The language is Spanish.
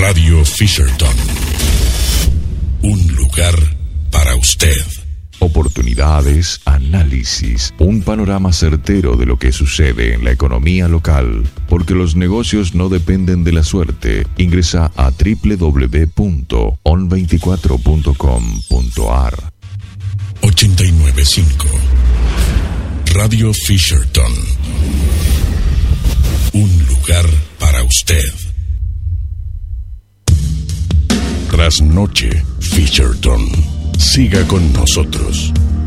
Radio Fisherton. Un lugar para usted. Oportunidades, análisis, un panorama certero de lo que sucede en la economía local, porque los negocios no dependen de la suerte. Ingresa a www.on24.com.ar. 89.5 Radio Fisherton. Un lugar para usted. Trasnoche Fisherton. Siga con nosotros.